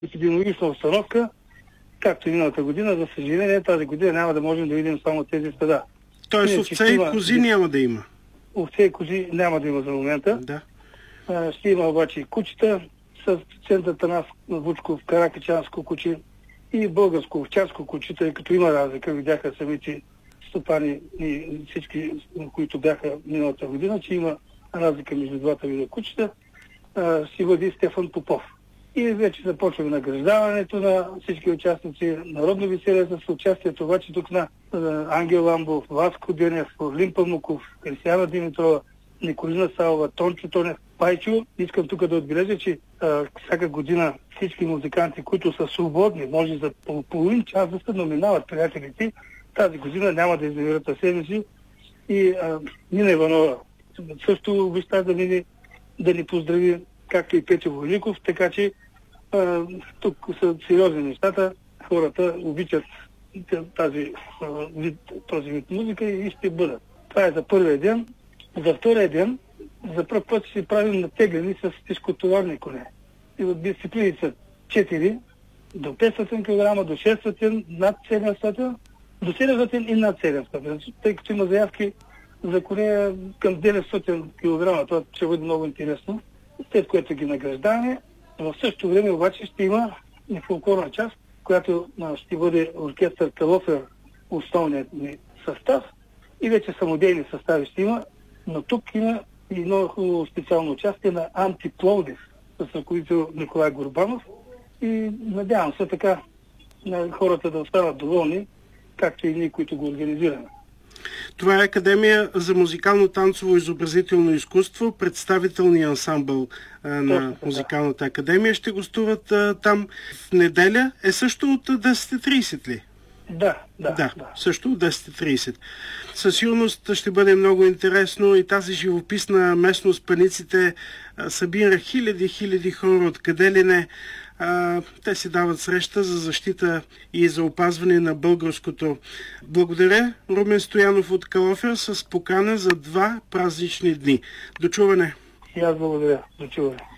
епидемиологична обстановка, както и миналата година. За съжаление, тази година няма да можем да видим само тези стада. Тоест овце и кози няма да има? Овце и кози няма да има за момента. Да. Ще има обаче и кучета с център Атанас Вучков, каракачанско куче и българско овчарско куче, тъй като има разлика. Видяха самите стопани и всички, които бяха миналата година, че има разлика между двата вида кучета. Ще бъде Стефан Попов. И вече започваме награждаването на всички участници. Народно веселие с участието обаче тук на Ангел Ламбов, Васко Денев, Орлин Памуков, Кристияна Димитрова, Николина Савова, Тончо Тонев, Пайчо. Искам тук да отбележа, че всяка година всички музиканти, които са свободни, може за половин час да се номинават приятелите, тази година няма да изявят на себе си. И Нина Иванова също обеща да ни поздрави, както и Петя Войников, така че тук са сериозни нещата. Хората обичат този вид музика и ще бъдат. Това е за първия ден. За втория ден за първ път ще правим натегляни с тежкотоварни коне. И от дисциплини са 4 до 500 кг, до 600, над 700, до 700 и над 700. Тъй като има заявки за коне към 900 кг, това ще бъде много интересно. След което ги награждаваме. В същото време обаче ще има и фолклорна част, която ще бъде оркестър Калофер, основният ни състав, и вече самодейни състави ще има, но тук има и много хубаво специално участие на Антипловдив с ръководител Николай Горбанов и надявам се така на хората да останат доволни, както и ние, които го организираме. Това е Академия за музикално-танцово изобразително изкуство, представителния ансамбъл на Музикалната академия. Ще гостуват там в неделя. Е също от 10:30 ли? Да. Също от 10:30. Със сигурност ще бъде много интересно и тази живописна местност, Паниците, събира хиляди хора, откъде ли не. Те си дават среща за защита и за опазване на българското. Благодаря, Румен Стоянов от Калофер, с покана за 2 празнични дни. До чуване! И аз благодаря. До чуване.